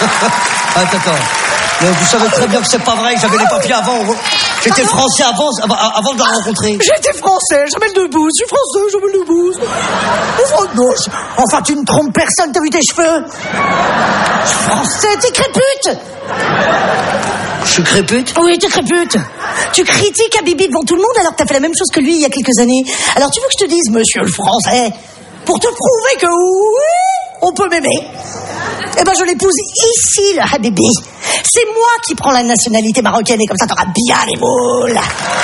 Attends. Vous savez très bien que c'est pas vrai, j'avais les papiers avant. J'étais français avant de la rencontrer. J'étais français, j'appelle Debouze, je suis français, j'appelle Debouze. Non, enfin, tu ne trompes personne, t'as vu tes cheveux? Je suis français, t'es crépute. Je suis crépute? Oui, t'es crépute. Tu critiques Habibi devant tout le monde alors que t'as fait la même chose que lui il y a quelques années. Alors tu veux que je te dise, monsieur le français, pour te prouver que oui, on peut m'aimer, eh ben je l'épouse ici, le Habibi. C'est moi qui prends la nationalité marocaine et comme ça t'auras bien les moules.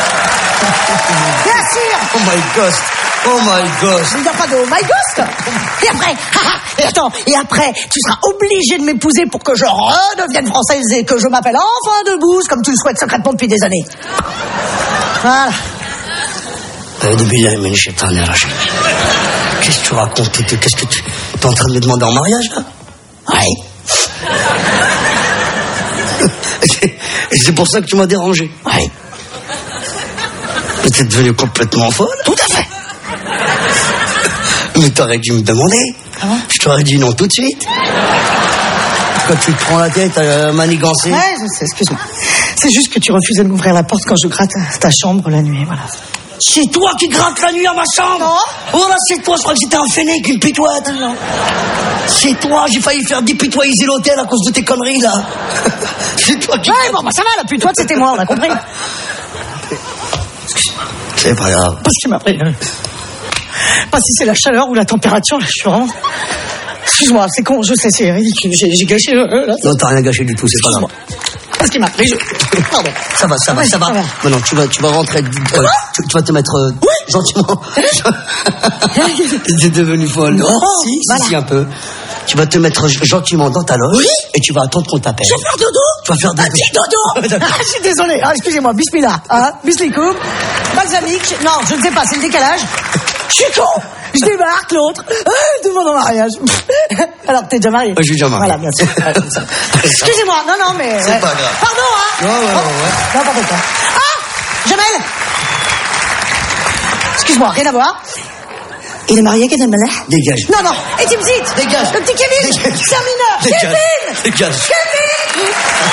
Bien sûr. Oh my God. Il n'y a pas de oh my ghost. Et après, tu seras obligé de m'épouser pour que je redevienne française et que je m'appelle enfin Debouze, comme tu le souhaites secrètement depuis des années. Voilà. Qu'est-ce que tu racontes? Qu'est-ce que tu... T'es en train de me demander en mariage, là? Oui. Et c'est pour ça que tu m'as dérangé? Oui. Mais t'es devenue complètement folle? Tout à fait. Mais t'aurais dû me demander. Ah bon? Je t'aurais dit non tout de suite. Quand tu te prends la tête à manigancer. Ouais, je sais, excuse-moi. C'est juste que tu refusais de m'ouvrir la porte quand je gratte ta chambre la nuit, voilà. C'est toi qui grattes la nuit à ma chambre? Non. Oh là, c'est toi, je crois que c'était un fenêtre, une pitoite. Non. C'est toi, j'ai failli faire dépitoiser l'hôtel à cause de tes conneries, là. C'est toi qui... Ouais, bon, bah ça va, la pitoite, c'était moi, on a compris. C'est pas grave. Parce qu'il m'a pris... Pas si c'est la chaleur ou la température, là, je suis vraiment... Excuse-moi, c'est con, je sais, c'est ridicule, j'ai gâché... là. Non, t'as rien gâché du tout, c'est pas grave. Parce qu'il m'a pris, Pardon. Ça va. Maintenant, tu vas rentrer... tu vas te mettre gentiment... T'es devenue folle. Non, si, voilà. si, un peu. Tu vas te mettre gentiment dans ta loge et tu vas attendre qu'on t'appelle. Je vais faire dodo. Tu vas faire dodo. Petit dodo. Je suis désolé. Excusez-moi, bismillah. Bislikoum. Balsamique. Non, je ne sais pas, c'est le décalage. Je suis con. Je débarque, l'autre. Demande en mariage. Alors, t'es déjà marié? Je suis déjà marié. Voilà, bien sûr. Excusez-moi. Non, mais... C'est pas grave. Pardon, hein. Ouais. N'importe quoi. Jamel. Excuse-moi, rien à voir. Il est marié, Kevin Mallah? Dégage. Non. Et tu me zites. Dégage. Le petit Kevin. Dégage. C'est un mineur. Dégage. Kevin. Dégage. Kevin.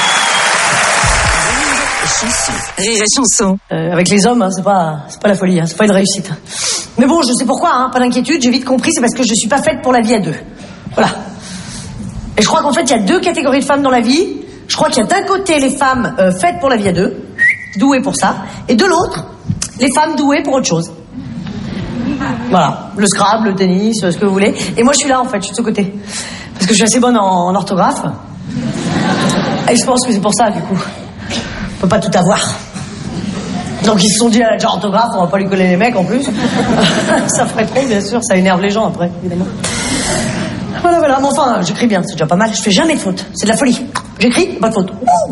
Rire et chanson. Avec les hommes, hein, c'est pas la folie, hein, c'est pas une réussite. Mais bon, je sais pourquoi, hein, pas d'inquiétude, j'ai vite compris, c'est parce que je suis pas faite pour la vie à deux. Voilà. Et je crois qu'en fait, il y a deux catégories de femmes dans la vie. Je crois qu'il y a d'un côté les femmes faites pour la vie à deux, douées pour ça, et de l'autre, les femmes douées pour autre chose. Voilà, le Scrabble, le tennis, ce que vous voulez. Et moi, je suis là, en fait, je suis de ce côté. Parce que je suis assez bonne en orthographe. Et je pense que c'est pour ça, du coup. On peut pas tout avoir. Donc ils se sont dit, elle a déjà orthographe, on va pas lui coller les mecs en plus. Ça ferait trop, bien sûr, ça énerve les gens après, évidemment. Voilà, mais enfin, j'écris bien, c'est déjà pas mal. Je fais jamais de faute, c'est de la folie. J'écris, pas de faute.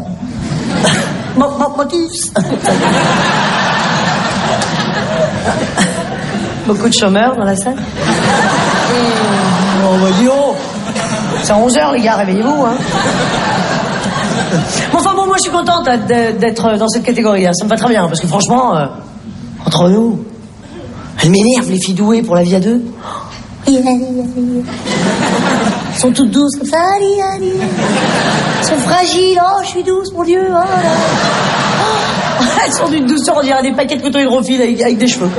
Motus. Beaucoup de chômeurs dans la salle. On va dire, c'est à 11h les gars, réveillez-vous, hein. Bon, moi je suis contente d'être dans cette catégorie, hein. Ça me va très bien, parce que franchement, entre nous, elles m'énervent les filles douées pour la vie à deux. Elles sont toutes douces comme ça, elles sont fragiles, je suis douce, mon Dieu. Elles sont d'une douceur, on dirait des paquets de coton hydrophile avec des cheveux.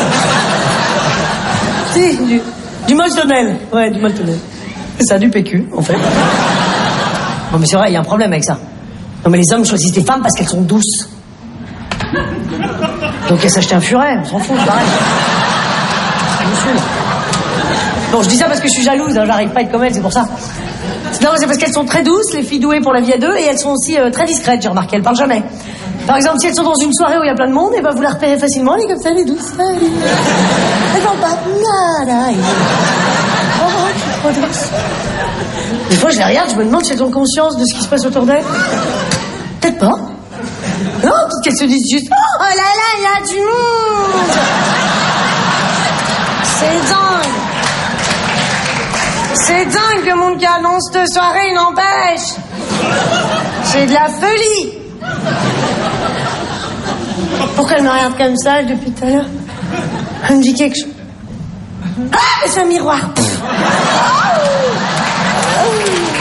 Si, du moltonnel. Ouais, du moltonnel. C'est ça, du PQ, en fait. Bon, mais c'est vrai, il y a un problème avec ça. Non, mais les hommes choisissent des femmes parce qu'elles sont douces. Donc elles s'achètent un furet, on s'en fout, c'est pareil. Bon, je dis ça parce que je suis jalouse, hein, j'arrive pas à être comme elles, c'est pour ça. Non, c'est parce qu'elles sont très douces, les filles douées pour la vie à deux, et elles sont aussi très discrètes, j'ai remarqué, elles parlent jamais. Par exemple, si elles sont dans une soirée où il y a plein de monde, et ben vous la repérez facilement, elle est comme ça, elle est douce. Elles parlent pas. Oh, je suis trop douce. Des fois, je les regarde, je me demande si elles ont conscience de ce qui se passe autour d'elles. Peut-être pas. Non, peut-être qu'elles se disent juste, oh là là, il y a du monde. C'est dingue. C'est dingue le monde qui annonce cette soirée, n'empêche. C'est de la folie. Pourquoi elle me regarde comme ça depuis tout à l'heure? Elle me dit quelque chose. Ah, mais c'est un miroir.